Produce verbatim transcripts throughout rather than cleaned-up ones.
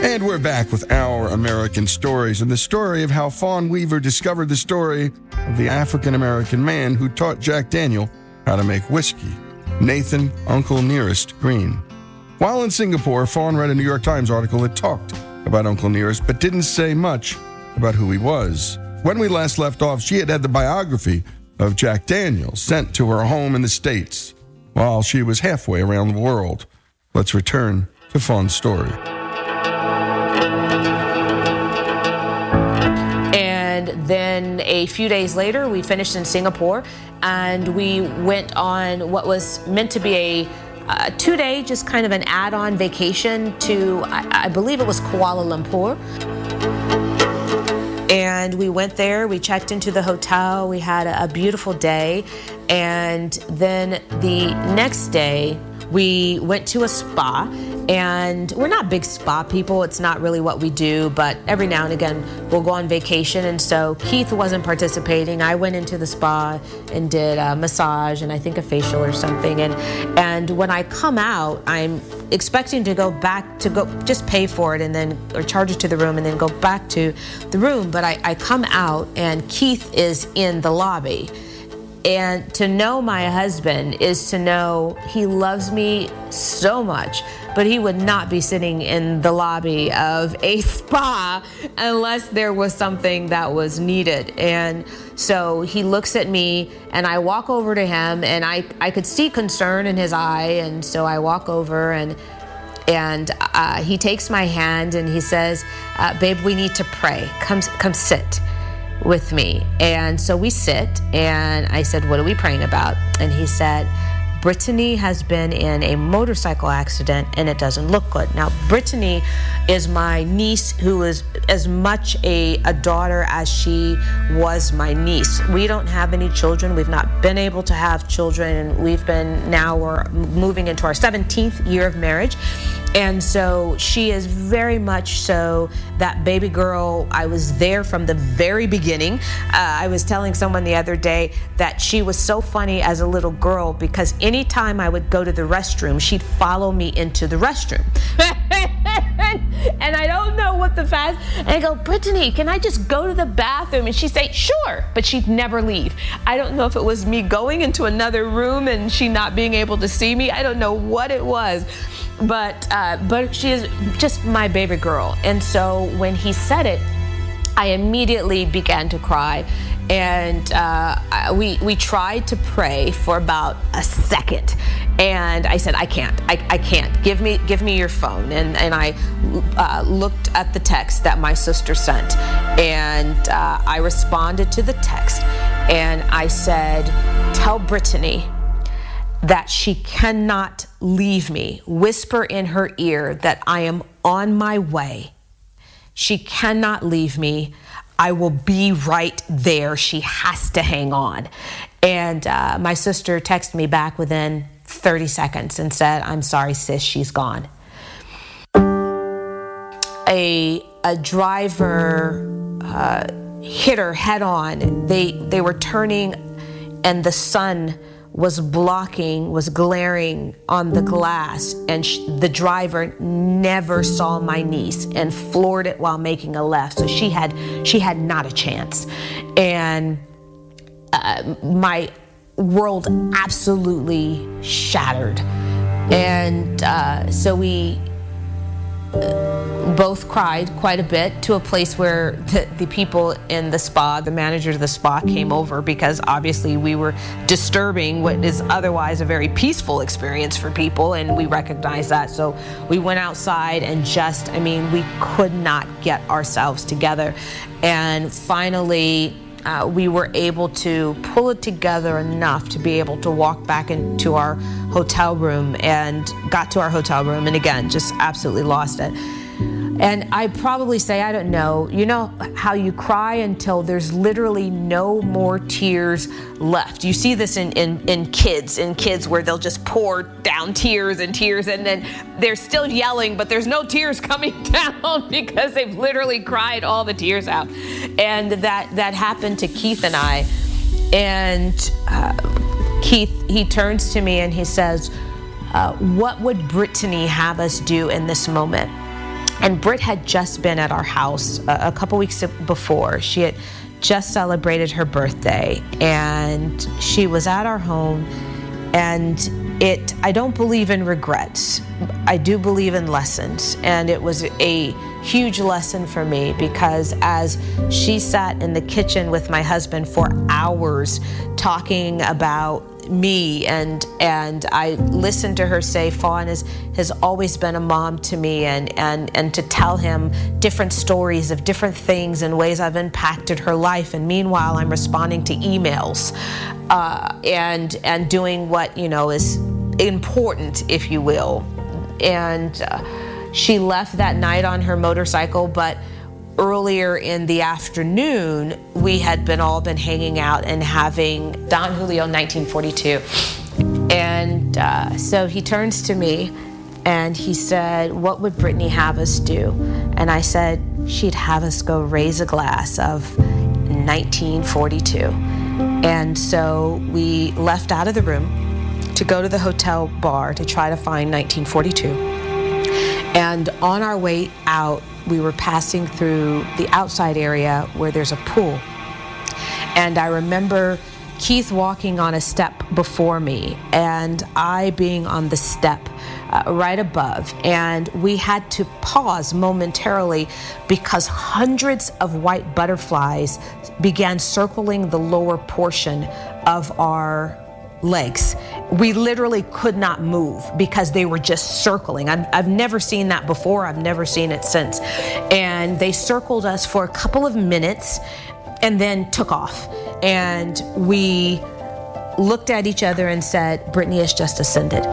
And we're back with Our American Stories, and the story of how Fawn Weaver discovered the story of the African-American man who taught Jack Daniel how to make whiskey, Nathan Uncle Nearest Green. While in Singapore, Fawn read a New York Times article that talked about Uncle Nearest, but didn't say much about who he was. When we last left off, she had had the biography of Jack Daniel sent to her home in the States while she was halfway around the world. Let's return to Fawn's story. And then a few days later, we finished in Singapore, and we went on what was meant to be a uh, two-day, just kind of an add-on vacation to, I, I believe it was Kuala Lumpur. And we went there, we checked into the hotel, we had a, a beautiful day, and then the next day, we went to a spa, and we're not big spa people. It's not really what we do, but every now and again, we'll go on vacation. And so Keith wasn't participating. I went into the spa and did a massage and I think a facial or something. And and when I come out, I'm expecting to go back to go just pay for it and then or charge it to the room and then go back to the room. But I, I come out and Keith is in the lobby. And to know my husband is to know he loves me so much, but he would not be sitting in the lobby of a spa unless there was something that was needed. And so he looks at me and I walk over to him and I, I could see concern in his eye. And so I walk over and and uh, he takes my hand and he says, uh, babe, we need to pray. Come, come sit with me. And so we sit and I said, what are we praying about? And he said, Brittany has been in a motorcycle accident and it doesn't look good. Now, Brittany is my niece who is as much a, a daughter as she was my niece. We don't have any children. We've not been able to have children. And we've been, now we're moving into our seventeenth year of marriage. And so she is very much so that baby girl. I was there from the very beginning. Uh, I was telling someone the other day that she was so funny as a little girl because anytime I would go to the restroom, she'd follow me into the restroom. And I don't know what the fast, and I go, Brittany, can I just go to the bathroom? And she'd say, sure, but she'd never leave. I don't know if it was me going into another room and she not being able to see me. I don't know what it was. But uh, but she is just my baby girl. And so when he said it, I immediately began to cry. And uh, we we tried to pray for about a second. And I said, I can't, I, I can't. Give me give me your phone. And, and I uh, looked at the text that my sister sent. And uh, I responded to the text. And I said, tell Brittany that she cannot leave me. Whisper in her ear that I am on my way. She cannot leave me. I will be right there. She has to hang on. And uh, my sister texted me back within thirty seconds and said, I'm sorry, sis, she's gone. A, a driver uh, hit her head on. They, they were turning and the sun was blocking, was glaring on the glass, and sh- the driver never saw my niece and floored it while making a left. So she had she had not a chance. And uh, my world absolutely shattered. And uh, so we both cried quite a bit, to a place where the, the people in the spa, the manager of the spa, came over because obviously we were disturbing what is otherwise a very peaceful experience for people, and we recognized that. So we went outside and just, I mean, we could not get ourselves together. And finally, uh, we were able to pull it together enough to be able to walk back into our hotel room, and got to our hotel room, and again, just absolutely lost it. And I'd probably say, I don't know, you know how you cry until there's literally no more tears left. You see this in, in, in kids, in kids where they'll just pour down tears and tears, and then they're still yelling, but there's no tears coming down because they've literally cried all the tears out. And that, that happened to Keith and I. And uh, Keith, he turns to me and he says, uh, what would Brittany have us do in this moment? And Britt had just been at our house a, a couple weeks before. She had just celebrated her birthday, and she was at our home. And it, I don't believe in regrets. I do believe in lessons. And it was a huge lesson for me, because as she sat in the kitchen with my husband for hours talking about me, and and I listened to her say, Fawn has, has always been a mom to me, and, and, and to tell him different stories of different things and ways I've impacted her life. And meanwhile, I'm responding to emails uh, and and doing what, you know, is important, if you will. And uh, she left that night on her motorcycle, but earlier in the afternoon, we had been all been hanging out and having Don Julio nineteen forty-two. And uh, so he turns to me and he said, what would Brittany have us do? And I said, she'd have us go raise a glass of nineteen forty-two. And so we left out of the room to go to the hotel bar to try to find nineteen forty-two. And on our way out, we were passing through the outside area where there's a pool. And I remember Keith walking on a step before me, and I being on the step uh, right above. And we had to pause momentarily because hundreds of white butterflies began circling the lower portion of our legs. We literally could not move because they were just circling. I've, I've never seen that before. I've never seen it since. And they circled us for a couple of minutes and then took off. And we looked at each other and said, Brittany has just ascended.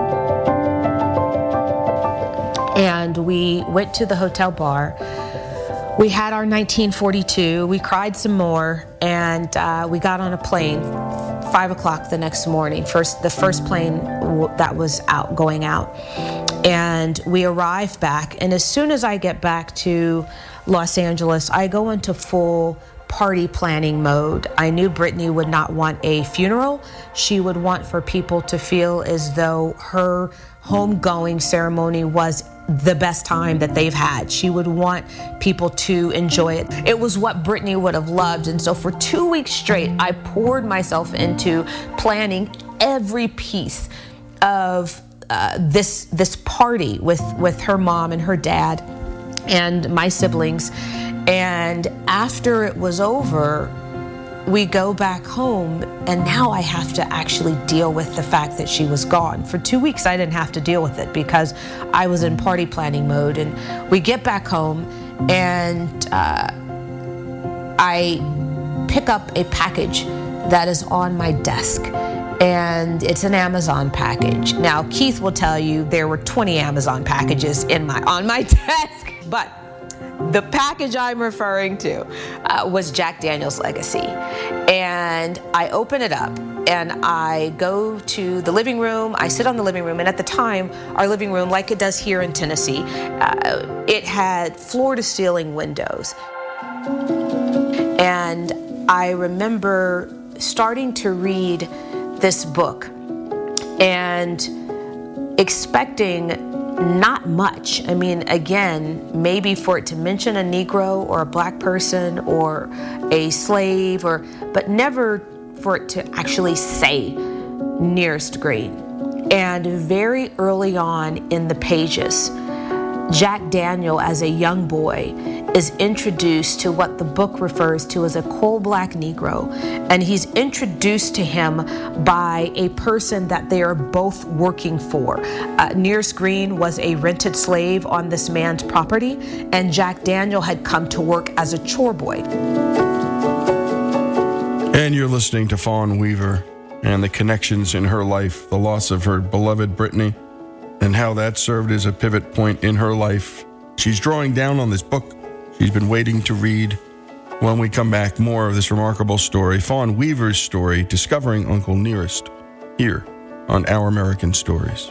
And we went to the hotel bar. We had our nineteen forty-two. We cried some more, and uh, we got on a plane five o'clock the next morning. First, the first plane w- that was out, going out. And we arrived back. And as soon as I get back to Los Angeles, I go into full party planning mode. I knew Brittany would not want a funeral. She would want for people to feel as though her homegoing ceremony was the best time that they've had. She would want people to enjoy it. It was what Brittany would have loved. And so for two weeks straight, I poured myself into planning every piece of uh, this this party with, with her mom and her dad and my siblings. And after it was over, we go back home, and now I have to actually deal with the fact that she was gone. For two weeks, I didn't have to deal with it because I was in party planning mode. And we get back home, and uh, I pick up a package that is on my desk, and it's an Amazon package. Now, Keith will tell you there were twenty Amazon packages in my on my desk, but the package I'm referring to uh, was Jack Daniel's Legacy. And I open it up and I go to the living room. I sit on the living room. And at the time, our living room, like it does here in Tennessee, uh, it had floor to ceiling windows. And I remember starting to read this book and expecting not much. I mean, again, maybe for it to mention a Negro or a black person or a slave, or but never for it to actually say Nearest Green. And very early on in the pages, Jack Daniel, as a young boy, is introduced to what the book refers to as a coal-black Negro. And he's introduced to him by a person that they are both working for. Uh, Nearest Green was a rented slave on this man's property, and Jack Daniel had come to work as a chore boy. And you're listening to Fawn Weaver and the connections in her life, the loss of her beloved Brittany, and how that served as a pivot point in her life. She's drawing down on this book she's been waiting to read. When we come back, more of this remarkable story, Fawn Weaver's story, discovering Uncle Nearest, here on Our American Stories.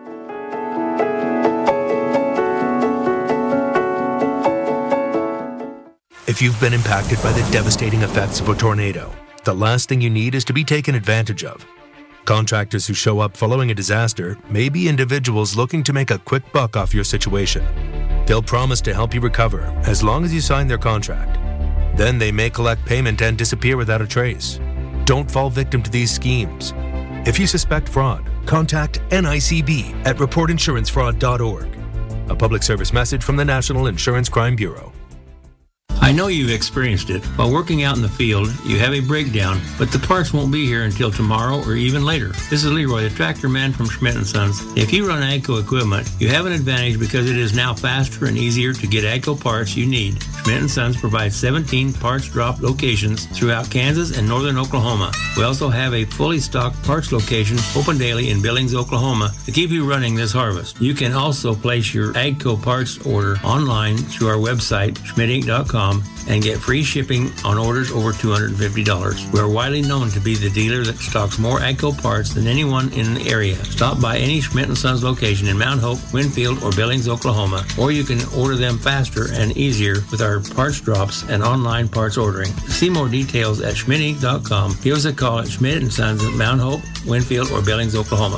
If you've been impacted by the devastating effects of a tornado, the last thing you need is to be taken advantage of. Contractors who show up following a disaster may be individuals looking to make a quick buck off your situation. They'll promise to help you recover as long as you sign their contract. Then they may collect payment and disappear without a trace. Don't fall victim to these schemes. If you suspect fraud, contact N I C B at report insurance fraud dot org. A public service message from the National Insurance Crime Bureau. I know you've experienced it. While working out in the field, you have a breakdown, but the parts won't be here until tomorrow or even later. This is Leroy, the tractor man from Schmidt and Sons. If you run AGCO equipment, you have an advantage because it is now faster and easier to get AGCO parts you need. Schmidt and Sons provides seventeen parts drop locations throughout Kansas and northern Oklahoma. We also have a fully stocked parts location open daily in Billings, Oklahoma to keep you running this harvest. You can also place your AGCO parts order online through our website, schmidt inc dot com, and get free shipping on orders over two hundred fifty dollars. We are widely known to be the dealer that stocks more AGCO parts than anyone in the area. Stop by any Schmidt and Sons location in Mount Hope, Winfield, or Billings, Oklahoma, or you can order them faster and easier with our parts drops and online parts ordering. See more details at schmidt inc dot com. Give us a call at Schmidt and Sons at Mount Hope, Winfield, or Billings, Oklahoma.